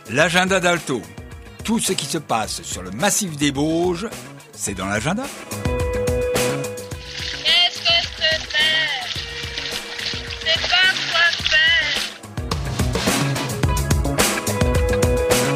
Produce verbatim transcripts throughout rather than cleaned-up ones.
L'agenda d'Alto. Tout ce qui se passe sur le massif des Bauges, c'est dans l'agenda. Qu'est-ce que c'est? C'est pas quoi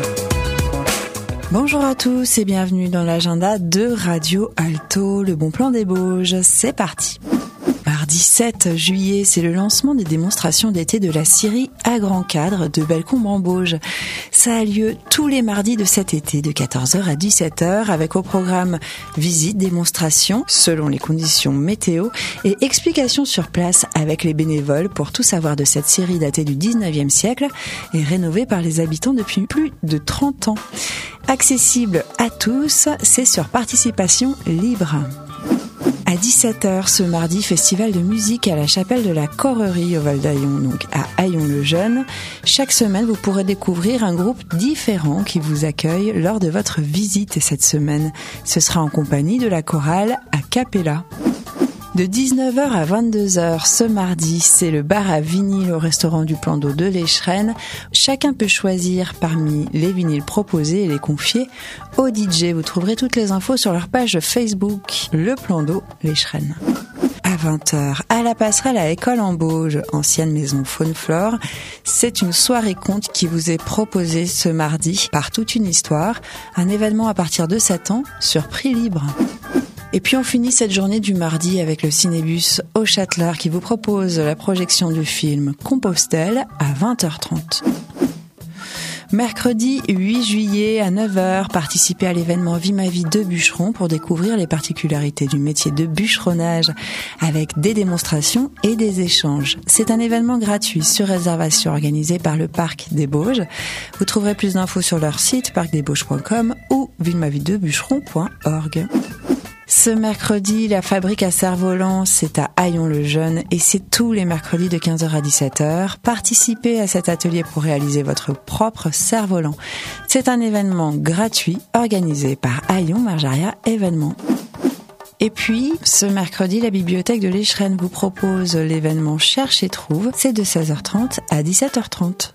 faire. Bonjour à tous et bienvenue dans l'agenda de Radio Alto, le bon plan des Bauges. C'est parti. Mardi sept juillet, c'est le lancement des démonstrations d'été de la scierie à grand cadre de Bellecombe-en-Bauges. Ça a lieu tous les mardis de cet été de quatorze heures à dix-sept heures avec au programme visite, démonstration selon les conditions météo et explications sur place avec les bénévoles pour tout savoir de cette scierie datée du dix-neuvième siècle et rénovée par les habitants depuis plus de trente ans. Accessible à tous, c'est sur participation libre. À dix-sept heures ce mardi, festival de musique à la chapelle de la Correrie au Val d'Aillon, donc à Aillon-le-Jeune. Chaque semaine, vous pourrez découvrir un groupe différent qui vous accueille lors de votre visite. Et cette semaine, ce sera en compagnie de la chorale a cappella. De dix-neuf heures à vingt-deux heures ce mardi, c'est le bar à vinyle au restaurant du Plan d'eau de l'Échrennes. Chacun peut choisir parmi les vinyles proposés et les confier au D J. Vous trouverez toutes les infos sur leur page Facebook, le Plan d'eau l'Échrennes. À vingt heures, à la passerelle à École-en-Bauges, ancienne maison Faune-Flore, c'est une soirée conte qui vous est proposée ce mardi par Toute une histoire, un événement à partir de sept ans sur prix libre. Et puis on finit cette journée du mardi avec le Cinébus au Châtelard qui vous propose la projection du film Compostelle à vingt heures trente. Mercredi huit juillet à neuf heures, participez à l'événement Vie ma vie de bûcheron pour découvrir les particularités du métier de bûcheronnage avec des démonstrations et des échanges. C'est un événement gratuit sur réservation organisé par le Parc des Bauges. Vous trouverez plus d'infos sur leur site parc des bauges point com ou ville ma vie de bûcheron point org. Ce mercredi, la fabrique à cerf-volant, c'est à Aillon-le-Jeune et c'est tous les mercredis de quinze heures à dix-sept heures. Participez à cet atelier pour réaliser votre propre cerf-volant. C'est un événement gratuit organisé par Aillon Marjaria Événements. Et puis, ce mercredi, la bibliothèque de l'Échrennes vous propose l'événement Cherche et Trouve. C'est de seize heures trente à dix-sept heures trente.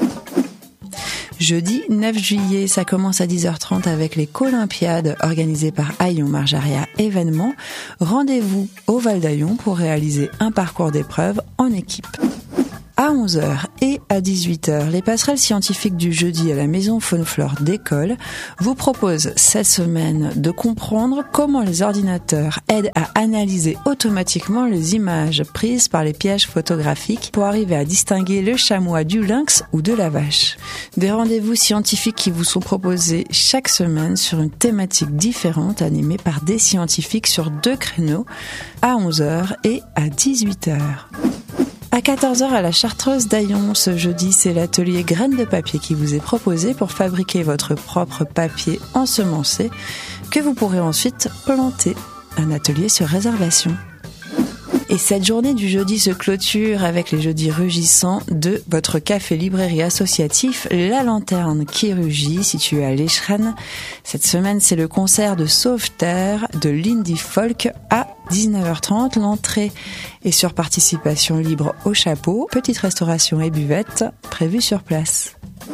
Jeudi neuf juillet, ça commence à dix heures trente avec les Colympiades organisées par Aillon Marjaria Événements. Rendez-vous au Val d'Aillon pour réaliser un parcours d'épreuves en équipe. À onze heures et à dix-huit heures, les passerelles scientifiques du jeudi à la maison Faune-Flore d'École vous proposent cette semaine de comprendre comment les ordinateurs aident à analyser automatiquement les images prises par les pièges photographiques pour arriver à distinguer le chamois du lynx ou de la vache. Des rendez-vous scientifiques qui vous sont proposés chaque semaine sur une thématique différente animée par des scientifiques sur deux créneaux à onze heures et à dix-huit heures. À quatorze heures à la Chartreuse d'Aillon, ce jeudi, c'est l'atelier graines de papier qui vous est proposé pour fabriquer votre propre papier ensemencé que vous pourrez ensuite planter. Un atelier sur réservation. Et cette journée du jeudi se clôture avec les jeudis rugissants de votre café-librairie associatif La Lanterne qui rugit, situé à l'Échrennes. Cette semaine, c'est le concert de Sauveterre de l'Indie Folk à dix-neuf heures trente. L'entrée est sur participation libre au chapeau. Petite restauration et buvette prévue sur place.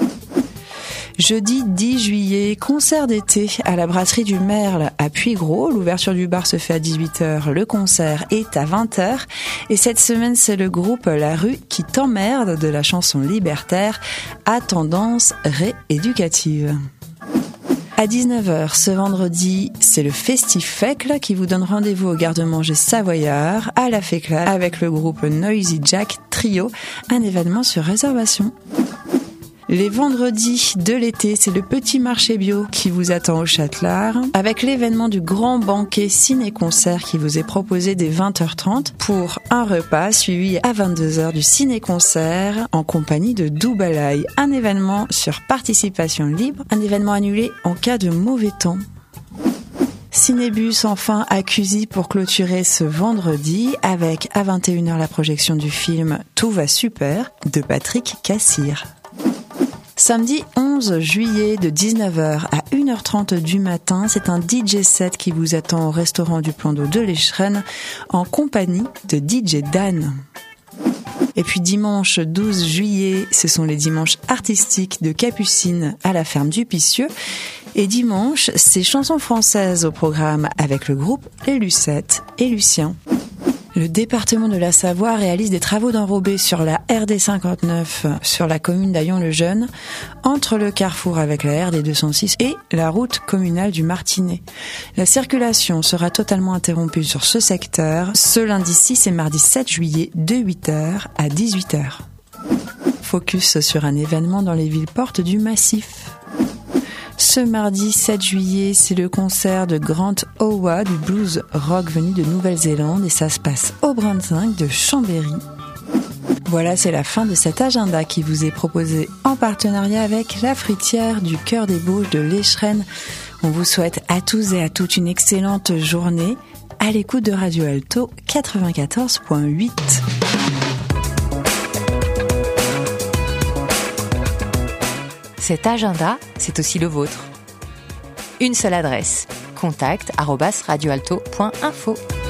Jeudi dix juillet, concert d'été à la brasserie du Merle à Puygros. L'ouverture du bar se fait à dix-huit heures, le concert est à vingt heures. Et cette semaine, c'est le groupe La Rue qui t'emmerde de la chanson libertaire à tendance rééducative. À dix-neuf heures, ce vendredi, c'est le Festifècle qui vous donne rendez-vous au garde-manger Savoyard à la Fécla avec le groupe Noisy Jack Trio, un événement sur réservation. Les vendredis de l'été, c'est le petit marché bio qui vous attend au Châtelard avec l'événement du grand banquet ciné-concert qui vous est proposé dès vingt heures trente pour un repas suivi à vingt-deux heures du ciné-concert en compagnie de Doubalaï. Un événement sur participation libre, un événement annulé en cas de mauvais temps. Cinébus enfin à Cusy pour clôturer ce vendredi avec à vingt et une heures la projection du film Tout va super de Patrick Cassir. Samedi onze juillet de dix-neuf heures à une heure trente du matin, c'est un D J set qui vous attend au restaurant du Plan d'eau de l'Échrennes en compagnie de D J Dan. Et puis dimanche douze juillet, ce sont les dimanches artistiques de Capucine à la ferme du Picieux. Et dimanche, c'est chansons françaises au programme avec le groupe Les Lucettes et Lucien. Le département de la Savoie réalise des travaux d'enrobés sur la R D cinquante-neuf sur la commune d'Aillon-le-Jeune, entre le carrefour avec la R D deux cent six et la route communale du Martinet. La circulation sera totalement interrompue sur ce secteur ce lundi six et mardi sept juillet de huit heures à dix-huit heures. Focus sur un événement dans les villes portes du Massif. Ce mardi sept juillet, c'est le concert de Grant Owa du blues rock venu de Nouvelle-Zélande et ça se passe au Brunswick de Chambéry. Voilà, c'est la fin de cet agenda qui vous est proposé en partenariat avec la fruitière du Cœur des Bauges de l'Écheren. On vous souhaite à tous et à toutes une excellente journée à l'écoute de Radio Alto quatre-vingt-quatorze point huit. Cet agenda, c'est aussi le vôtre. Une seule adresse, contact arobase radioalto point info.